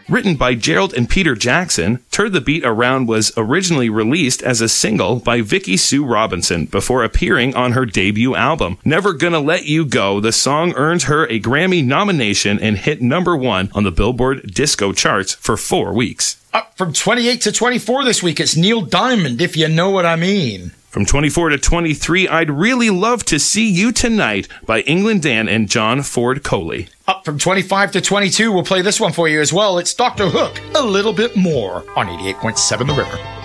Written by Gerald and Peter Jackson, Turn the Beat Around was originally released as a single by Vicki Sue Robinson before appearing on her debut album. Never Gonna Let You Go, the song earned her a Grammy nomination and hit #1 on the Billboard disco charts for 4 weeks. Up from 28 to 24 this week, it's Neil Diamond, If You Know What I Mean. From 24 to 23, I'd Really Love to See You Tonight by England Dan and John Ford Coley. Up from 25 to 22, we'll play this one for you as well. It's Dr. Hook, A Little Bit More on 88.7 The River.